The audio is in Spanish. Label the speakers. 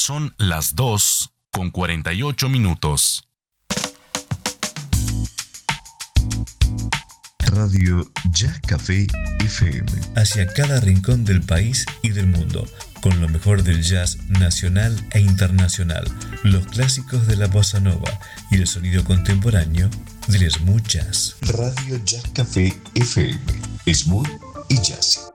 Speaker 1: Son las 2:48.
Speaker 2: Radio Jazz Café FM.
Speaker 3: Hacia cada rincón del país y del mundo, con lo mejor del jazz nacional e internacional, los clásicos de la bossa nova y el sonido contemporáneo del smooth jazz.
Speaker 2: Radio Jazz Café FM. Smooth y jazzy.